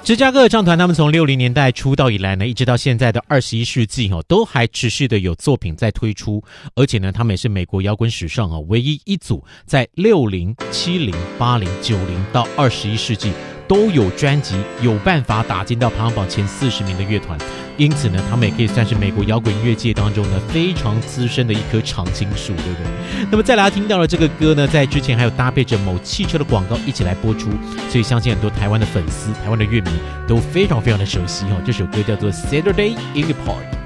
芝加哥合唱团他们从60年代出道以来呢，一直到现在的21世纪都还持续的有作品在推出，而且呢，他们也是美国摇滚史上唯一一组在60、70、80、90到21世纪都有专辑有办法打进到排行榜前40名的乐团，因此呢，他们也可以算是美国摇滚乐界当中呢非常资深的一棵常青树，对不对？那么再来听到了这个歌呢，在之前还有搭配着某汽车的广告一起来播出，所以相信很多台湾的粉丝、台湾的乐迷都非常非常的熟悉这首歌叫做 Saturday in the Park。